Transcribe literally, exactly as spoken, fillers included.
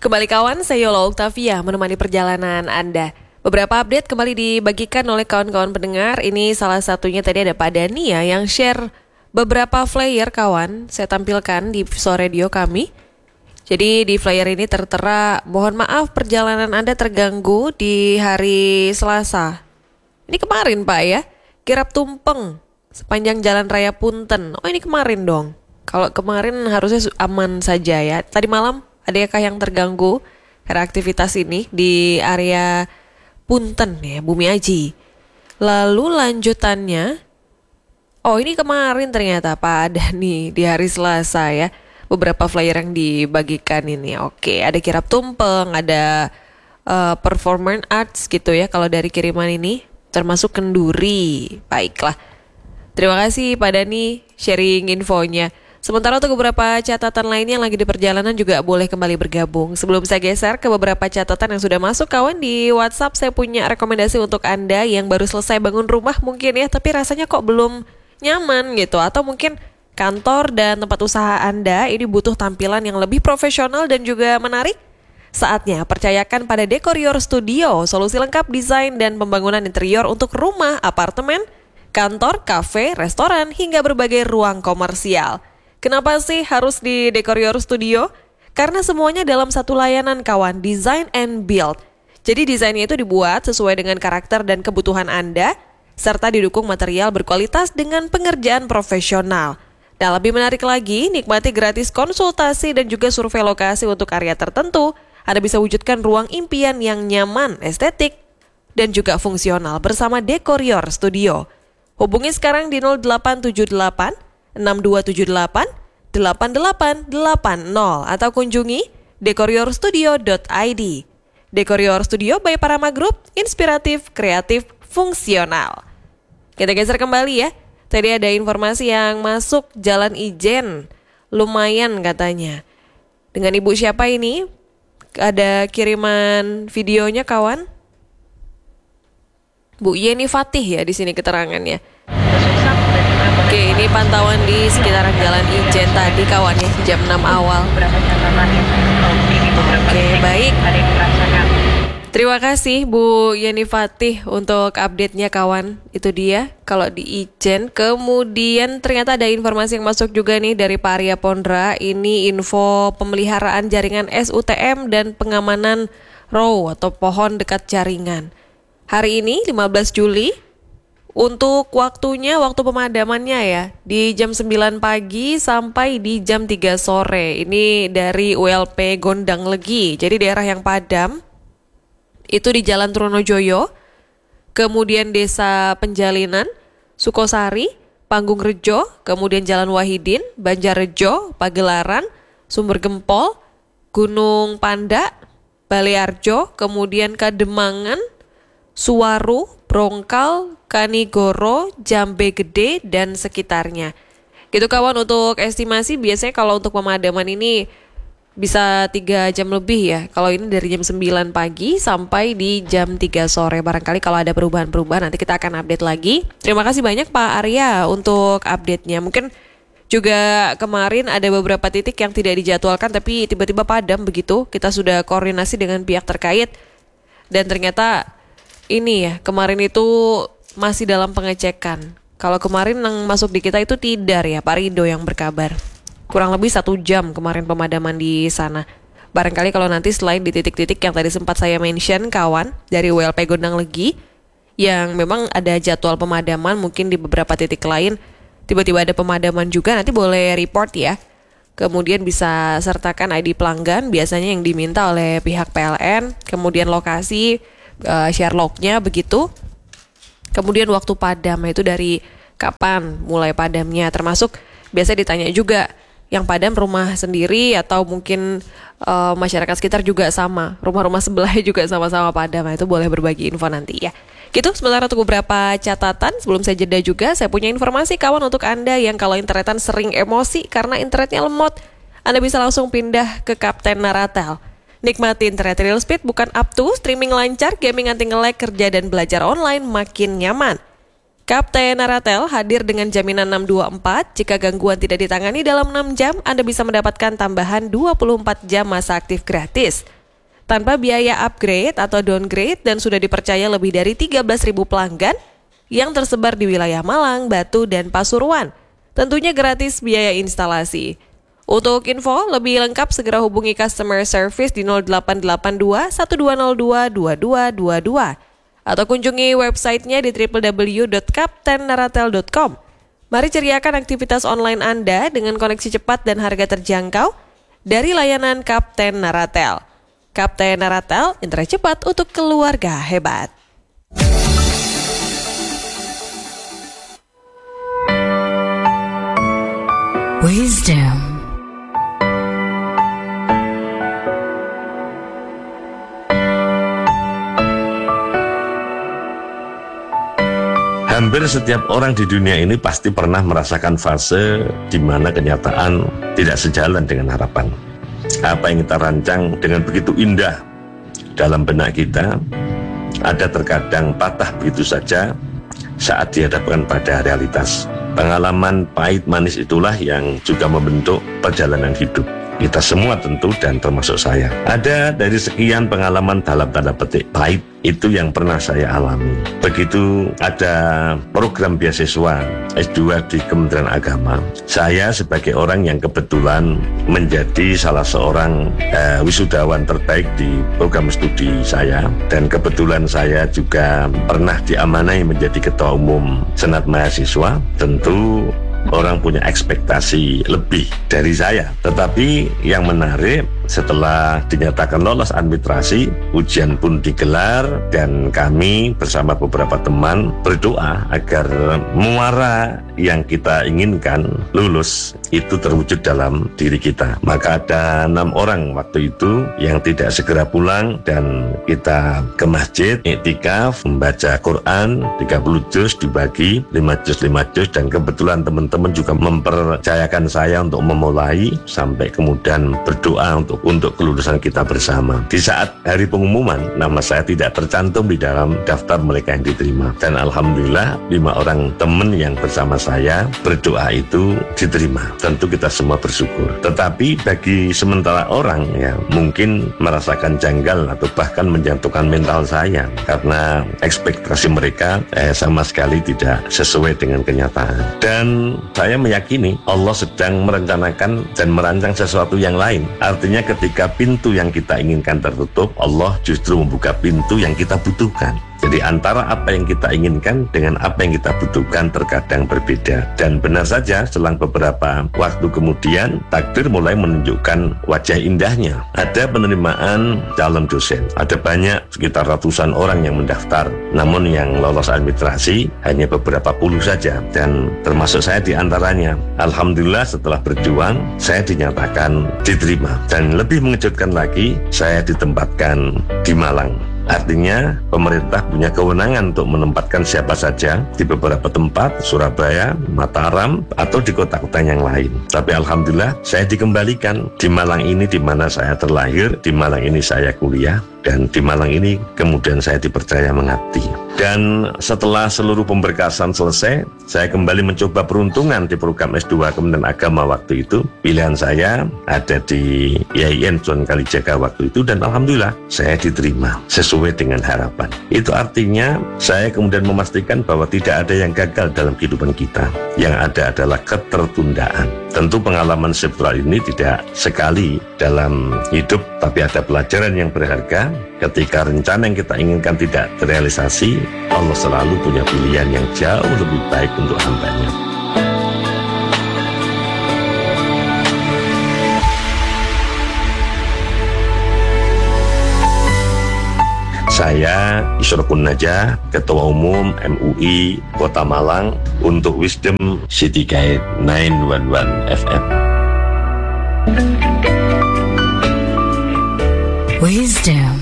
Kembali kawan, saya Yola Octavia menemani perjalanan Anda. Beberapa update kembali dibagikan oleh kawan-kawan pendengar. Ini salah satunya tadi ada Pak Dani ya yang share beberapa flyer kawan. Saya tampilkan di visual radio kami. Jadi di flyer ini tertera, mohon maaf perjalanan Anda terganggu di hari Selasa. Ini kemarin Pak ya, kirap tumpeng sepanjang Jalan Raya Punten. Oh ini kemarin dong. Kalau kemarin harusnya aman saja ya. Tadi malam adakah yang terganggu karena aktivitas ini di area Punten ya, Bumi Aji. Lalu lanjutannya, oh ini kemarin ternyata Pak Dani di hari Selasa ya. Beberapa flyer yang dibagikan ini. Oke, ada kirap tumpeng, ada uh, performance arts gitu ya kalau dari kiriman ini, termasuk kenduri. Baiklah. Terima kasih Pak Dani sharing infonya. Sementara untuk beberapa catatan lainnya yang lagi di perjalanan juga boleh kembali bergabung. Sebelum saya geser ke beberapa catatan yang sudah masuk kawan di WhatsApp, saya punya rekomendasi untuk Anda yang baru selesai bangun rumah mungkin ya, tapi rasanya kok belum nyaman gitu. Atau mungkin kantor dan tempat usaha Anda ini butuh tampilan yang lebih profesional dan juga menarik. Saatnya percayakan pada Decorior Studio, solusi lengkap desain dan pembangunan interior untuk rumah, apartemen, kantor, kafe, restoran, hingga berbagai ruang komersial. Kenapa sih harus di Decorior Studio? Karena semuanya dalam satu layanan kawan, design and build. Jadi desainnya itu dibuat sesuai dengan karakter dan kebutuhan Anda, serta didukung material berkualitas dengan pengerjaan profesional. Dan lebih menarik lagi, nikmati gratis konsultasi dan juga survei lokasi untuk area tertentu. Anda bisa wujudkan ruang impian yang nyaman, estetik, dan juga fungsional bersama Decorior Studio. Hubungi sekarang di nol delapan tujuh delapan enam dua tujuh delapan delapan delapan delapan nol atau kunjungi decorior studio dot i d. Decorior Studio by Parama Group, inspiratif, kreatif, fungsional. Kita geser kembali ya. Tadi ada informasi yang masuk Jalan Ijen, lumayan katanya. Dengan ibu siapa ini? Ada kiriman videonya kawan? Bu Yeni Fatih ya di sini keterangannya. Oke, ini pantauan di sekitaran Jalan Ijen tadi kawan ya, jam enam awal. Oke, baik. Terima kasih Bu Yeni Fatih untuk update-nya kawan. Itu dia kalau di Ijen. Kemudian ternyata ada informasi yang masuk juga nih dari Pak Arya Pondra. Ini info pemeliharaan jaringan S U T M dan pengamanan row atau pohon dekat jaringan. Hari ini lima belas Juli. Untuk waktunya, waktu pemadamannya ya, di jam sembilan pagi sampai di jam tiga sore. Ini dari U L P Gondang Legi. Jadi daerah yang padam, itu di Jalan Trunojoyo, kemudian Desa Penjalinan, Sukosari, Panggung Rejo, kemudian Jalan Wahidin, Banjarrejo, Pagelaran, Sumber Gempol, Gunung Panda, Balearjo, kemudian Kademangan, Suwaru, Brongkal, Kanigoro, Jambe Gede, dan sekitarnya. Gitu kawan, untuk estimasi biasanya kalau untuk pemadaman ini bisa tiga jam lebih ya. Kalau ini dari jam sembilan pagi sampai di jam tiga sore. Barangkali kalau ada perubahan-perubahan nanti kita akan update lagi. Terima kasih banyak Pak Arya untuk update-nya. Mungkin juga kemarin ada beberapa titik yang tidak dijadwalkan tapi tiba-tiba padam begitu. Kita sudah koordinasi dengan pihak terkait dan ternyata ini ya, kemarin itu masih dalam pengecekan. Kalau kemarin yang masuk di kita itu Tidar ya, Pak Rido yang berkabar. Kurang lebih satu jam kemarin pemadaman di sana. Barangkali kalau nanti selain di titik-titik yang tadi sempat saya mention kawan, dari U L P Gondang Legi, yang memang ada jadwal pemadaman, mungkin di beberapa titik lain, tiba-tiba ada pemadaman juga, nanti boleh report ya. Kemudian bisa sertakan I D pelanggan, biasanya yang diminta oleh pihak P L N, kemudian lokasi, Uh, share log-nya begitu. Kemudian waktu padam itu dari kapan mulai padamnya, termasuk biasa ditanya juga yang padam rumah sendiri atau mungkin uh, masyarakat sekitar juga sama, rumah-rumah sebelah juga sama-sama padam. Nah, itu boleh berbagi info nanti ya. Gitu, sementara untuk beberapa catatan sebelum saya jeda juga, saya punya informasi kawan untuk Anda yang kalau internetan sering emosi karena internetnya lemot. Anda bisa langsung pindah ke Kapten Naratel. Nikmati internet real speed bukan up to, streaming lancar, gaming anti nge-lag, kerja dan belajar online makin nyaman. Kapten Naratel hadir dengan jaminan enam dua empat. Jika gangguan tidak ditangani dalam enam jam, Anda bisa mendapatkan tambahan dua puluh empat jam masa aktif gratis. tanpa biaya upgrade atau downgrade dan sudah dipercaya lebih dari tiga belas ribu pelanggan yang tersebar di wilayah Malang, Batu, dan Pasuruan. Tentunya gratis biaya instalasi. Untuk info lebih lengkap segera hubungi customer service di nol delapan delapan dua satu dua nol dua dua dua dua dua atau kunjungi websitenya di w w w dot kapten naratel dot com. Mari ceriakan aktivitas online Anda dengan koneksi cepat dan harga terjangkau dari layanan Kapten Naratel. Kapten Naratel, internet cepat untuk keluarga hebat. Wisdom. Hampir setiap orang di dunia ini pasti pernah merasakan fase di mana kenyataan tidak sejalan dengan harapan. Apa yang kita rancang dengan begitu indah dalam benak kita, ada terkadang patah begitu saja saat dihadapkan pada realitas. Pengalaman pahit manis itulah yang juga membentuk perjalanan hidup kita semua tentu, dan termasuk saya. Ada dari sekian pengalaman dalam tanda petik pahit itu yang pernah saya alami. Begitu ada program beasiswa S dua di Kementerian Agama, saya sebagai orang yang kebetulan menjadi salah seorang eh, wisudawan terbaik di program studi saya, dan kebetulan saya juga pernah diamanai menjadi ketua umum Senat Mahasiswa. Tentu orang punya ekspektasi lebih dari saya. Tetapi yang menarik, setelah dinyatakan lolos administrasi, ujian pun digelar, dan kami bersama beberapa teman berdoa agar muara yang kita inginkan lulus itu terwujud dalam diri kita. Maka ada enam orang waktu itu yang tidak segera pulang, dan kita ke masjid, iktikaf, membaca Quran tiga puluh juz dibagi lima juz lima juz, dan kebetulan teman-teman juga mempercayakan saya untuk memulai sampai kemudian berdoa untuk untuk kelulusan kita bersama. Di saat hari pengumuman, nama saya tidak tercantum di dalam daftar mereka yang diterima, dan alhamdulillah lima orang teman yang bersama saya berdoa itu diterima. Tentu kita semua bersyukur. Tetapi bagi sementara orang yang mungkin merasakan janggal atau bahkan menjatuhkan mental saya karena ekspektasi mereka eh, sama sekali tidak sesuai dengan kenyataan. Dan saya meyakini Allah sedang merencanakan dan merancang sesuatu yang lain. Artinya ketika pintu yang kita inginkan tertutup, Allah justru membuka pintu yang kita butuhkan. Jadi antara apa yang kita inginkan dengan apa yang kita butuhkan terkadang berbeda. Dan benar saja selang beberapa waktu kemudian takdir mulai menunjukkan wajah indahnya. Ada penerimaan calon dosen. Ada banyak, sekitar ratusan orang yang mendaftar. Namun yang lolos administrasi hanya beberapa puluh saja, dan termasuk saya di antaranya. Alhamdulillah setelah berjuang saya dinyatakan diterima. Dan lebih mengejutkan lagi, saya ditempatkan di Malang. Artinya pemerintah punya kewenangan untuk menempatkan siapa saja di beberapa tempat, Surabaya, Mataram, atau di kota-kota yang lain. Tapi alhamdulillah saya dikembalikan di Malang ini, di mana saya terlahir, di Malang ini saya kuliah, dan di Malang ini kemudian saya dipercaya mengabdi. Dan setelah seluruh pemberkasan selesai, saya kembali mencoba peruntungan di program S dua Kementerian Agama waktu itu. Pilihan saya ada di I A I N Sunan Kalijaga waktu itu, dan alhamdulillah saya diterima sesuai dengan harapan. Itu artinya saya kemudian memastikan bahwa tidak ada yang gagal dalam kehidupan kita. Yang ada adalah ketertundaan. Tentu pengalaman spiritual ini tidak sekali dalam hidup, tapi ada pelajaran yang berharga. Ketika rencana yang kita inginkan tidak terrealisasi, Allah selalu punya pilihan yang jauh lebih baik untuk hambanya. Saya Isyraqun Najah, Ketua Umum M U I Kota Malang, untuk Wisdom City Guide sembilan satu satu F M. Wisdom.